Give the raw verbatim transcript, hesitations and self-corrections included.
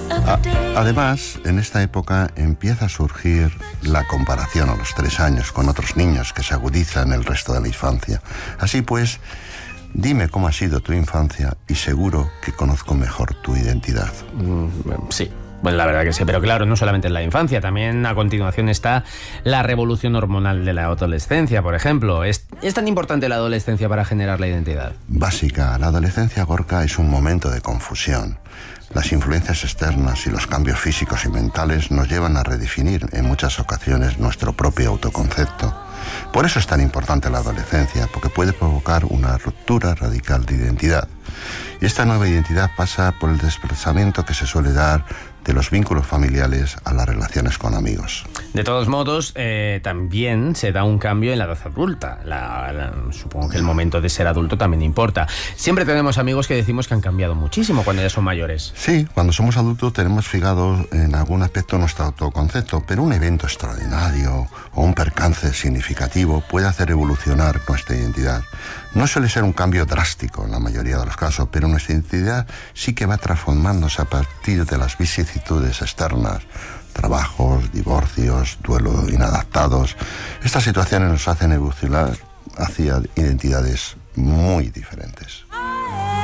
A- además, en esta época empieza a surgir la comparación a los tres años con otros niños que se agudiza en el resto de la infancia. Así pues, dime cómo ha sido tu infancia y seguro que conozco mejor tu identidad. Mm, sí. Bueno, la verdad que sí, pero claro, no solamente en la infancia, también a continuación está la revolución hormonal de la adolescencia, por ejemplo. ¿Es, ¿Es tan importante la adolescencia para generar la identidad? Básica, la adolescencia, Gorka, es un momento de confusión. Las influencias externas y los cambios físicos y mentales nos llevan a redefinir en muchas ocasiones nuestro propio autoconcepto. Por eso es tan importante la adolescencia, porque puede provocar una ruptura radical de identidad. Y esta nueva identidad pasa por el desplazamiento que se suele dar de los vínculos familiares a las relaciones con amigos. De todos modos, eh, también se da un cambio en la edad adulta. La, la, supongo que el momento de ser adulto también importa. Siempre tenemos amigos que decimos que han cambiado muchísimo cuando ya son mayores. Sí, cuando somos adultos tenemos fijado en algún aspecto nuestro autoconcepto, pero un evento extraordinario o un percance significativo puede hacer evolucionar nuestra identidad. No suele ser un cambio drástico en la mayoría de los casos, pero nuestra identidad sí que va transformándose a partir de las vicisitudes externas, trabajos, divorcios, duelos inadaptados. Estas situaciones nos hacen evolucionar hacia identidades muy diferentes.